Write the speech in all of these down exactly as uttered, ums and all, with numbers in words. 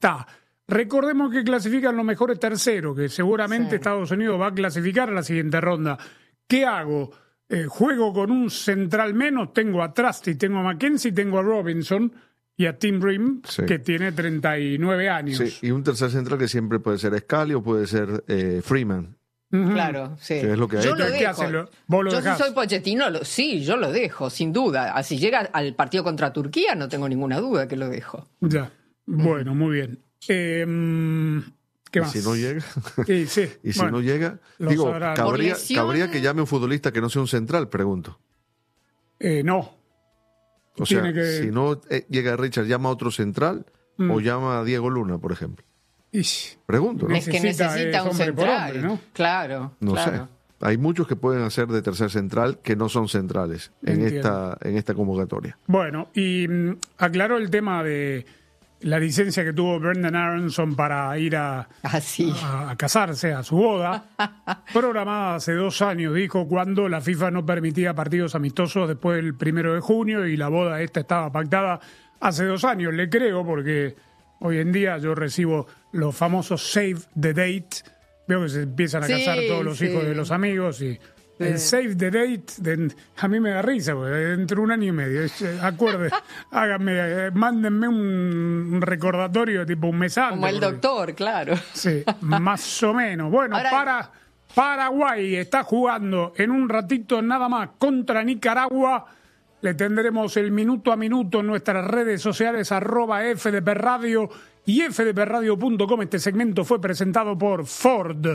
está. Recordemos que clasifican los mejores terceros, que seguramente sí. Estados Unidos va a clasificar a la siguiente ronda. ¿Qué hago? Eh, juego con un central menos, tengo a Trusty, tengo a McKenzie, tengo a Robinson y a Tim Brim, sí. que tiene treinta y nueve años. Sí, y un tercer central que siempre puede ser Scali o puede ser eh, Freeman. Uh-huh. Claro, sí. Que es lo que hay. Yo lo ¿Qué dejo. hace lo, ¿Vos lo yo dejás? si soy Pochettino, lo, sí, yo lo dejo, sin duda. Si llega al partido contra Turquía, no tengo ninguna duda que lo dejo. Ya, bueno, muy bien. Eh, ¿Qué más? ¿Y si no llega? Sí, sí. ¿Y si bueno, no llega? Digo, cabría, cabría que llame un futbolista que no sea un central, pregunto. Eh, no. O Tiene sea, que... si no eh, llega Richard, llama a otro central mm. o llama a Diego Luna, por ejemplo. Ish. Pregunto, ¿no? Es que necesita un central, hombre, ¿no? Claro, no claro. sé. Hay muchos que pueden hacer de tercer central que no son centrales en esta, en esta convocatoria. Bueno, y mm, aclaró el tema de la licencia que tuvo Brendan Aronson para ir a, ah, sí. a, a casarse, a su boda, programada hace dos años, dijo, cuando la FIFA no permitía partidos amistosos después del primero de junio y la boda esta estaba pactada hace dos años. Le creo porque hoy en día yo recibo los famosos save the date. Veo que se empiezan a sí, casar todos los sí. hijos de los amigos y... Sí. El save the date, de, a mí me da risa, porque dentro de un año y medio, acuerde, háganme, mándenme un, un recordatorio tipo un mes antes. Como el porque, doctor, claro. Sí, más o menos. Bueno, Ahora... para Paraguay está jugando en un ratito nada más contra Nicaragua. Le tendremos el minuto a minuto en nuestras redes sociales, arroba F D P Radio y F D P radio punto com. Este segmento fue presentado por Ford.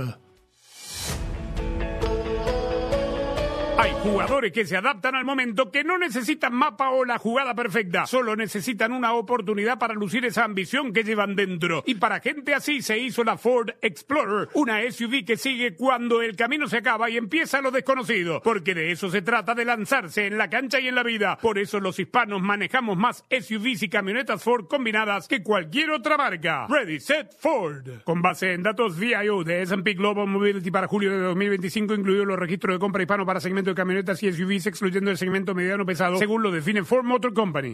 Hay jugadores que se adaptan al momento, que no necesitan mapa o la jugada perfecta, solo necesitan una oportunidad para lucir esa ambición que llevan dentro. Y para gente así se hizo la Ford Explorer, una S U V que sigue cuando el camino se acaba y empieza lo desconocido, porque de eso se trata, de lanzarse en la cancha y en la vida. Por eso los hispanos manejamos más S U Vs y camionetas Ford combinadas que cualquier otra marca. Ready, Set, Ford. Con base en datos V I O de S and P Global Mobility para julio de dos mil veinticinco, incluidos los registros de compra hispano para segmento de camionetas y S U Vs, excluyendo el segmento mediano pesado, según lo define Ford Motor Company.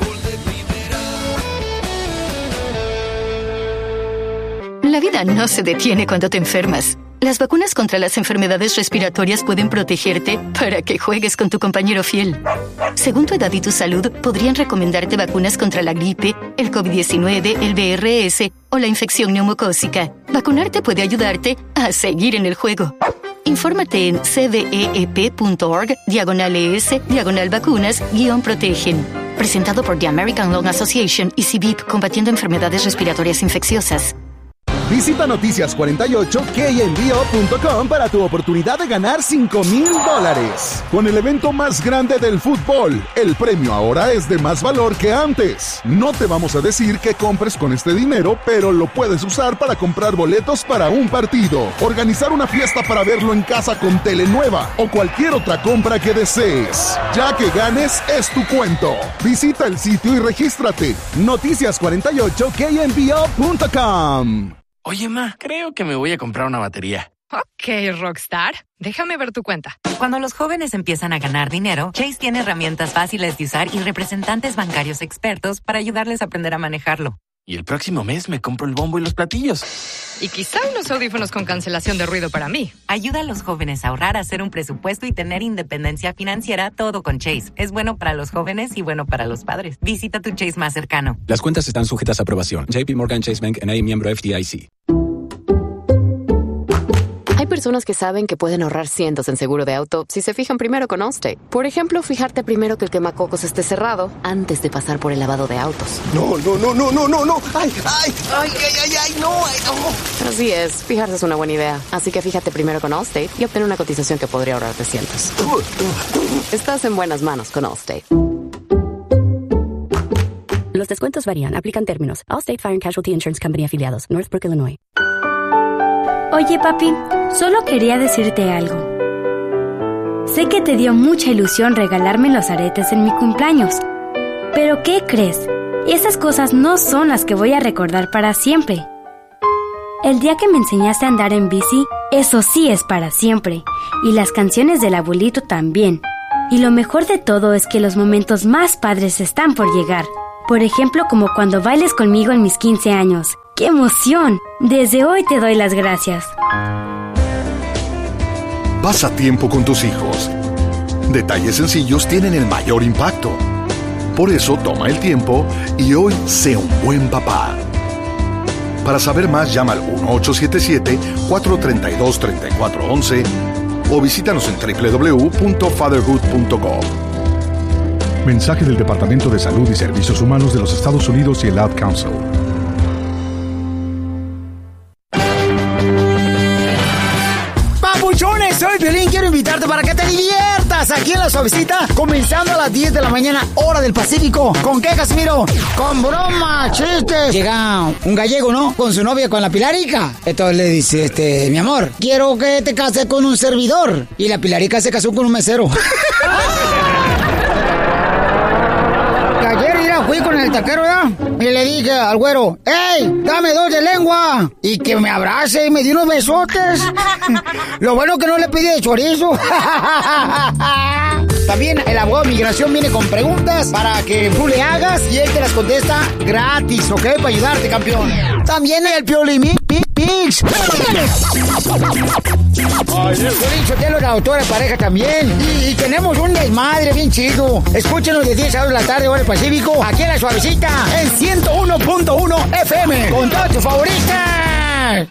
La vida no se detiene cuando te enfermas. Las vacunas contra las enfermedades respiratorias pueden protegerte para que juegues con tu compañero fiel. Según tu edad y tu salud, podrían recomendarte vacunas contra la gripe, el COVID diecinueve, el V R S o la infección neumocócica. Vacunarte puede ayudarte a seguir en el juego. Infórmate en cveep.org, diagonal ES, diagonal vacunas, guión protegen. Presentado por The American Lung Association y C B I P, combatiendo enfermedades respiratorias infecciosas. Visita noticias cuarenta y ocho K N B O punto com para tu oportunidad de ganar cinco mil dólares. Con el evento más grande del fútbol, el premio ahora es de más valor que antes. No te vamos a decir qué compres con este dinero, pero lo puedes usar para comprar boletos para un partido, organizar una fiesta para verlo en casa con tele nueva o cualquier otra compra que desees. Ya que ganes, es tu cuento. Visita el sitio y regístrate. noticias cuarenta y ocho K N B O punto com. Oye, ma, creo que me voy a comprar una batería. Ok, Rockstar. Déjame ver tu cuenta. Cuando los jóvenes empiezan a ganar dinero, Chase tiene herramientas fáciles de usar y representantes bancarios expertos para ayudarles a aprender a manejarlo. Y el próximo mes me compro el bombo y los platillos. Y quizá unos audífonos con cancelación de ruido para mí. Ayuda a los jóvenes a ahorrar, a hacer un presupuesto y tener independencia financiera, todo con Chase. Es bueno para los jóvenes y bueno para los padres. Visita tu Chase más cercano. Las cuentas están sujetas a aprobación. J P Morgan Chase Bank N A, miembro F D I C. Hay personas que saben que pueden ahorrar cientos en seguro de auto si se fijan primero con Allstate. Por ejemplo, fijarte primero que el quemacocos esté cerrado antes de pasar por el lavado de autos. No, no, no, no, no, no, no. Ay, ay, ay, ay, ay, ay, no, ay, no. Así es, fijarse es una buena idea. Así que fíjate primero con Allstate y obtén una cotización que podría ahorrarte cientos. Estás en buenas manos con Allstate. Los descuentos varían. Aplican términos. Allstate Fire and Casualty Insurance Company afiliados. Northbrook, Illinois. Oye, papi, solo quería decirte algo. Sé que te dio mucha ilusión regalarme los aretes en mi cumpleaños. Pero ¿qué crees? Esas cosas no son las que voy a recordar para siempre. El día que me enseñaste a andar en bici, eso sí es para siempre. Y las canciones del abuelito también. Y lo mejor de todo es que los momentos más padres están por llegar. Por ejemplo, como cuando bailes conmigo en mis quince años. ¡Qué emoción! Desde hoy te doy las gracias. Pasa tiempo con tus hijos. Detalles sencillos tienen el mayor impacto. Por eso toma el tiempo y hoy sé un buen papá. Para saber más, llama al uno ocho siete siete, cuatro tres dos, tres cuatro uno uno o visítanos en doble u doble u doble u punto fatherhood punto com. Mensaje del Departamento de Salud y Servicios Humanos de los Estados Unidos y el Ad Council. Papuchones, soy Piolín, quiero invitarte para que te diviertas aquí en La Suavecita, comenzando a las diez de la mañana, hora del Pacífico. ¿Con qué, Casimiro? Con bromas, chistes. Llega un gallego, ¿no? Con su novia, con la Pilarica. Entonces le dice, este, mi amor, quiero que te cases con un servidor. Y la Pilarica se casó con un mesero. Ayer ya fui con el taquero, ¿ya? Y le dije al güero, ¡ey, dame dos de lengua! Y que me abrace y me dio unos besotes. Lo bueno que no le pedí de chorizo. También el abogado de migración viene con preguntas para que tú le hagas y él te las contesta gratis, ¿ok? Para ayudarte, campeón. También el Piolín Pix. Piolín Sotelo, la autora de pareja también. Y, y tenemos un desmadre bien chido. Escúchenos de diez a dos de la tarde, hora del Pacífico, aquí en La Suavecita, en ciento uno punto uno F M, con todas tus favoritas.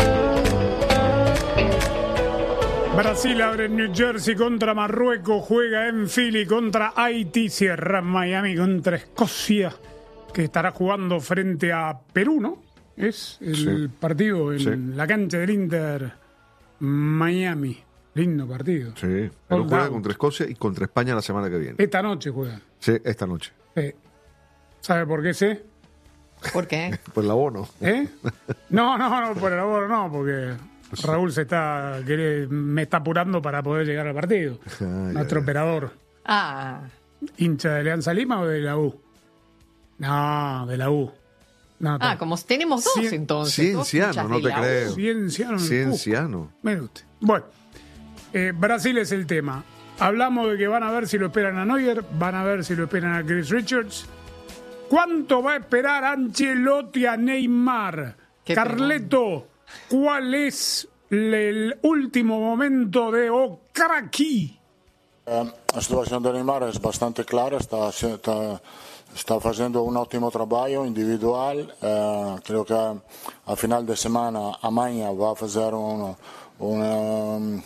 Brasil abre en New Jersey contra Marruecos, juega en Philly contra Haití, cierra en Miami contra Escocia, que estará jugando frente a Perú, ¿no? Es el sí. partido en sí. la cancha del Inter Miami. Lindo partido. Sí, Perú juega contra Escocia y contra España la semana que viene. Esta noche juega. Sí, esta noche. Sí. ¿Sabe por qué sé? ¿Por qué? Por el abono. ¿Eh? No, no, no, por el abono no, porque Raúl se está quiere, me está apurando para poder llegar al partido. Ay, Nuestro ay, operador. Ah. ¿Hincha de Alianza Lima o de la U? No, de la U. No, ah, como tenemos dos Cien, entonces. Cienciano, no te creo. Cienciano. Cienciano. Mire usted. Bueno, eh, Brasil es el tema. Hablamos de que van a ver si lo esperan a Neuer, van a ver si lo esperan a Chris Richards. ¿Cuánto va a esperar Ancelotti a Neymar? Carleto, ¿cuál es el último momento de Okraki? Eh, la situación de Neymar es bastante clara, está, está, está haciendo un ótimo trabajo individual. Eh, creo que a final de semana, mañana, va a hacer un, una,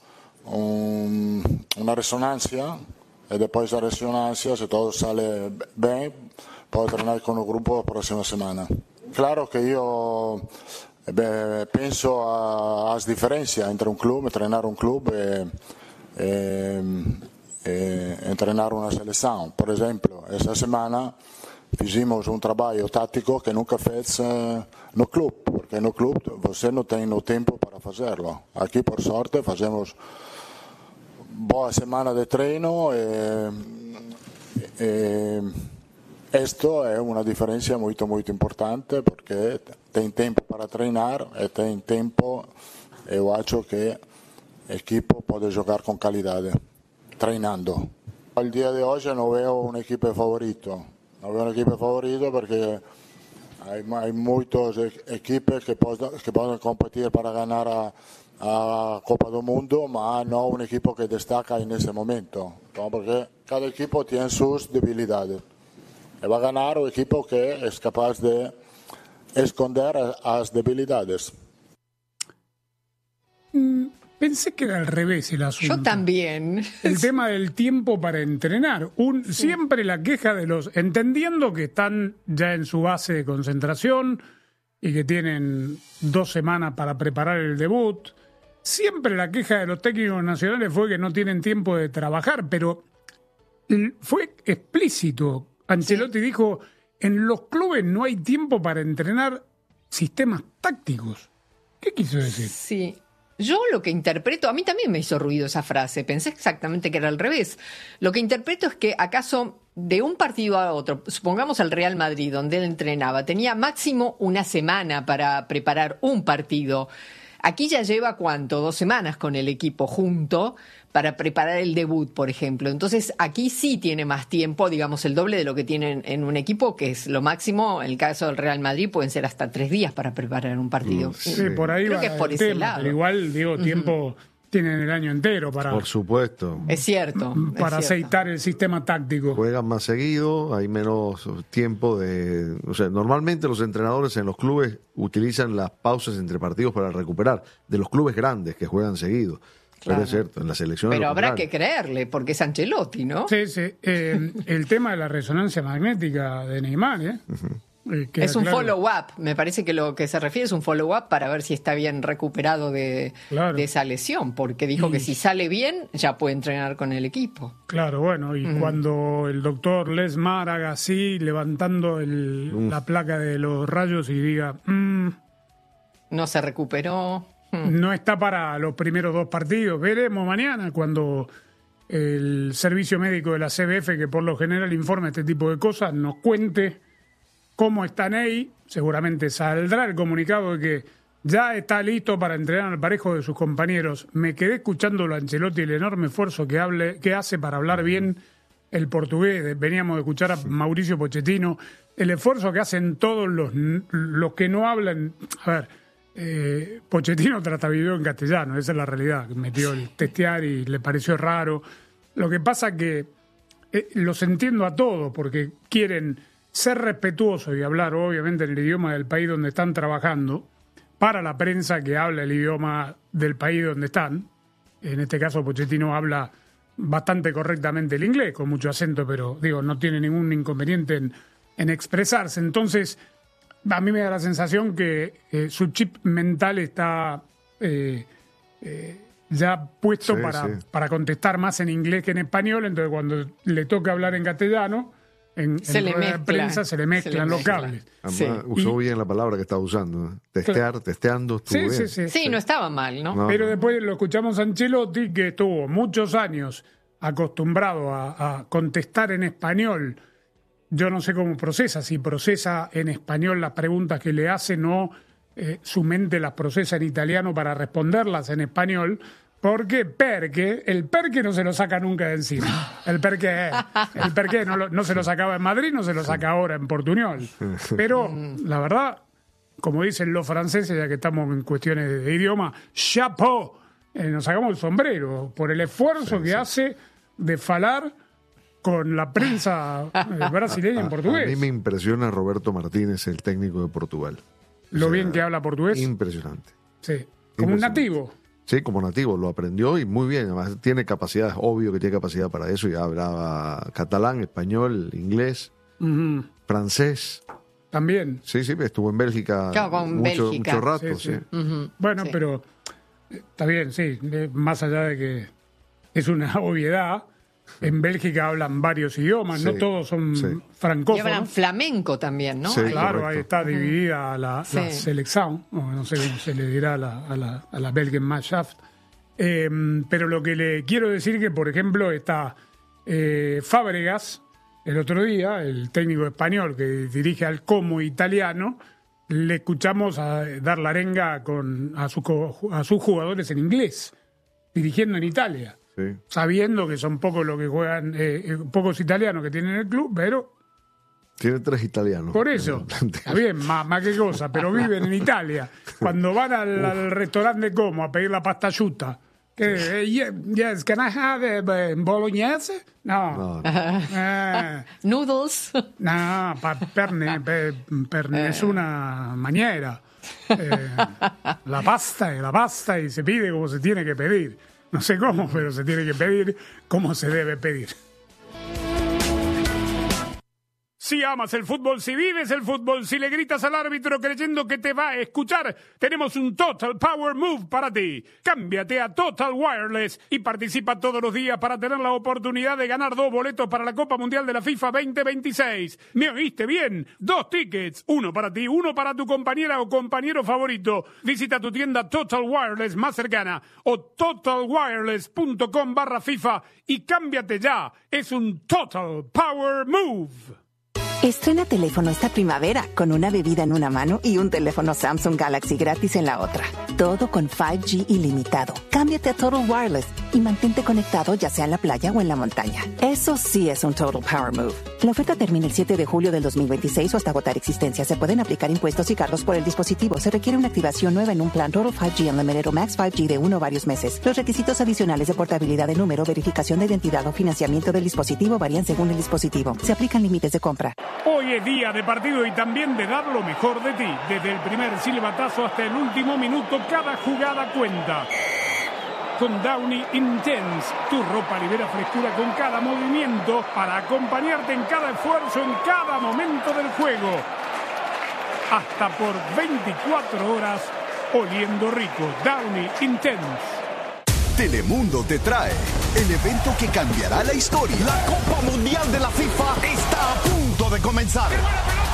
un, una resonancia y después de la resonancia, si todo sale bien, puedo entrenar con el grupo la próxima semana. Claro que yo eh, pienso a, a las diferencias entre un club, entrenar un club y eh, eh, entrenar una selección. Por ejemplo, esta semana hicimos un trabajo táctico que nunca fez eh, no club, porque no club você no tiene tiempo para hacerlo. Aquí por suerte hacemos boa semana de treino e, e esto è una differenza molto molto importante perché tem tempo para treinar e tem tempo e eu acho que l'equipo può giocare con qualità treinando. Al día de hoy no veo un equipo favorito, no veo un equipo favorito perché hay, hay muchos equipos que pueden, que pueden competir para ganar a a Copa del Mundo, ma no un equipo que destaca en ese momento, ¿no? Porque cada equipo tiene sus debilidades y va a ganar un equipo que es capaz de esconder las debilidades. Mm, pensé que era al revés el asunto. Yo también. El tema del tiempo para entrenar. Un, sí. Siempre la queja de los... Entendiendo que están ya en su base de concentración y que tienen dos semanas para preparar el debut. Siempre la queja de los técnicos nacionales fue que no tienen tiempo de trabajar, pero fue explícito. Ancelotti sí. dijo, en los clubes no hay tiempo para entrenar sistemas tácticos. ¿Qué quiso decir? Sí, yo lo que interpreto, a mí también me hizo ruido esa frase, pensé exactamente que era al revés. Lo que interpreto es que acaso de un partido a otro, supongamos al Real Madrid, donde él entrenaba, tenía máximo una semana para preparar un partido. Aquí ya lleva, ¿cuánto? Dos semanas con el equipo junto, para preparar el debut, por ejemplo. Entonces, aquí sí tiene más tiempo, digamos, el doble de lo que tienen en un equipo, que es lo máximo. En el caso del Real Madrid pueden ser hasta tres días para preparar un partido. Sí, sí, por ahí Creo va que es por el ese tema, lado. pero igual, digo, tiempo... Uh-huh. Tienen el año entero para... Por supuesto. Es cierto. Para es aceitar cierto. el sistema táctico. Juegan más seguido, hay menos tiempo de... O sea, normalmente los entrenadores en los clubes utilizan las pausas entre partidos para recuperar, de los clubes grandes que juegan seguido. Claro. Pero es cierto, en la selección... Pero habrá que creerle, porque es Ancelotti, ¿no? Sí, sí. Eh, el tema de la resonancia magnética de Neymar, ¿eh? Uh-huh. Eh, es un claro. follow-up, me parece que lo que se refiere es un follow-up para ver si está bien recuperado de, claro. de esa lesión, porque dijo y... que si sale bien ya puede entrenar con el equipo. Claro, bueno, y mm. cuando el doctor Les Mar haga así, levantando el, mm. la placa de los rayos y diga... Mm, no se recuperó. No está para los primeros dos partidos, veremos mañana cuando el servicio médico de la C B F, que por lo general informa este tipo de cosas, nos cuente cómo está Ney. Seguramente saldrá el comunicado de que ya está listo para entrenar al parejo de sus compañeros. Me quedé escuchando a Ancelotti, el enorme esfuerzo que, hable, que hace para hablar bien el portugués. Veníamos de escuchar a Mauricio Pochettino. El esfuerzo que hacen todos los, los que no hablan... A ver, eh, Pochettino trata video en castellano, esa es la realidad. Metió el testear y le pareció raro. Lo que pasa que eh, los entiendo a todos porque quieren... ser respetuoso y hablar obviamente en el idioma del país donde están trabajando, para la prensa que habla el idioma del país donde están. En este caso Pochettino habla bastante correctamente el inglés, con mucho acento, pero digo, no tiene ningún inconveniente en, en expresarse. Entonces, a mí me da la sensación que eh, su chip mental está eh, eh, ya puesto sí, para, sí. para contestar más en inglés que en español, entonces cuando le toca hablar en castellano, En, se, en le mezcla, prensa se le mezclan se le los mezcla. cables. Sí. Usó y, bien la palabra que estaba usando. ¿eh? Testear, claro. testeando, estuvo sí, bien. Sí, sí, sí. sí, no estaba mal, ¿no? no Pero no. después lo escuchamos a Ancelotti, que estuvo muchos años acostumbrado a, a contestar en español. Yo no sé cómo procesa, si procesa en español las preguntas que le hacen o eh, su mente las procesa en italiano para responderlas en español. Porque perque, el perque no se lo saca nunca de encima. El perque, el perque no, lo, no se lo sacaba en Madrid, no se lo saca ahora en Portuñol. Pero, la verdad, como dicen los franceses, ya que estamos en cuestiones de, de idioma, chapeau, eh, nos sacamos el sombrero por el esfuerzo sí, que sí. hace de falar con la prensa eh, brasileña en portugués. A mí me impresiona Roberto Martínez, el técnico de Portugal. O Lo sea, bien que habla portugués. Impresionante. Sí, como un nativo. Sí, como nativo, lo aprendió y muy bien. Además, tiene capacidad, es obvio que tiene capacidad para eso. Ya hablaba catalán, español, inglés, uh-huh. francés. También. Sí, sí, estuvo en Bélgica, claro, mucho, Bélgica. mucho rato. Sí, sí. Sí. Uh-huh. Bueno, sí. pero está bien, sí. Más allá de que es una obviedad, en Bélgica hablan varios idiomas, sí, no todos son sí. francófonos. Y hablan flamenco también, ¿no? Sí, claro, correcto. Ahí está dividida la, sí. la selección, o no sé cómo se le dirá a la, a la, a la Belgenmannschaft. Eh, pero lo que le quiero decir que, por ejemplo, está eh, Fábregas, el otro día, el técnico español que dirige al Como italiano, le escuchamos a dar la arenga con, a, su, a sus jugadores en inglés, dirigiendo en Italia. Sí. Sabiendo que son pocos los que juegan, eh, pocos italianos que tienen el club, pero... Tiene tres italianos. Por eso, está bien, más, más que cosa, pero viven en Italia. Cuando van al, al restaurante Como a pedir la pasta asciutta, que, eh, yes, can I have uh, bolognese? No. no. Eh, Noodles? No, pa, per, per, per nessuna maniera. Eh, la pasta es la pasta y se pide como se tiene que pedir. No sé cómo, pero se tiene que pedir como se debe pedir. Si amas el fútbol, si vives el fútbol, si le gritas al árbitro creyendo que te va a escuchar, tenemos un Total Power Move para ti. Cámbiate a Total Wireless y participa todos los días para tener la oportunidad de ganar dos boletos para la Copa Mundial de la FIFA veinte veintiséis. ¿Me oíste bien? Dos tickets, uno para ti, uno para tu compañera o compañero favorito. Visita tu tienda Total Wireless más cercana o totalwireless.com barra FIFA y cámbiate ya. Es un Total Power Move. Estrena teléfono esta primavera con una bebida en una mano y un teléfono Samsung Galaxy gratis en la otra. Todo con cinco G ilimitado. Cámbiate a Total Wireless. y mantente conectado ya sea en la playa o en la montaña. Eso sí es un Total Power Move. La oferta termina el siete de julio del dos mil veintiséis o hasta agotar existencia. Se pueden aplicar impuestos y cargos por el dispositivo. Se requiere una activación nueva en un plan Total cinco G Unlimited o Max cinco G de uno o varios meses. Los requisitos adicionales de portabilidad de número, verificación de identidad o financiamiento del dispositivo varían según el dispositivo. Se aplican límites de compra. Hoy es día de partido y también de dar lo mejor de ti. Desde el primer silbatazo hasta el último minuto, cada jugada cuenta. Con Downy Intense, tu ropa libera frescura con cada movimiento para acompañarte en cada esfuerzo, en cada momento del juego. Hasta por veinticuatro horas, oliendo rico. Downy Intense. Telemundo te trae el evento que cambiará la historia. La Copa Mundial de la FIFA está a punto de comenzar.